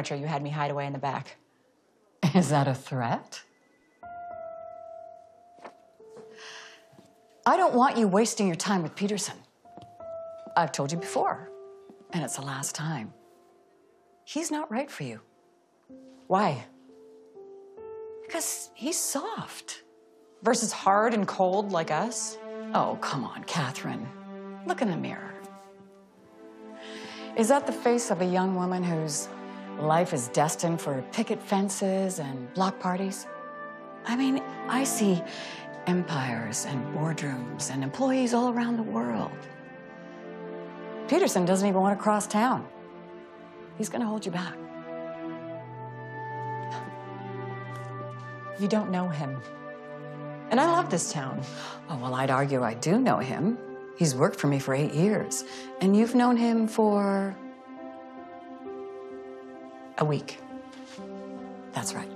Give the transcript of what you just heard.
furniture you had me hide away in the back. Is that a threat? I don't want you wasting your time with Peterson. I've told you before, and it's the last time. He's not right for you. Why? Because he's soft. Versus hard and cold like us? Oh, come on, Catherine. Look in the mirror. Is that the face of a young woman whose life is destined for picket fences and block parties? I mean, I see empires and boardrooms and employees all around the world. Peterson doesn't even want to cross town. He's going to hold you back. You don't know him. And I love this town. Oh, well, I'd argue I do know him. He's worked for me for 8 years. And you've known him for... A week. That's right.